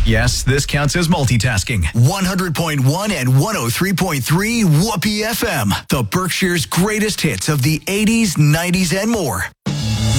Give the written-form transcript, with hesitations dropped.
Yes, this counts as multitasking. 100.1 and 103.3 Whoopee FM. The Berkshire's greatest hits of the 80s, 90s, and more.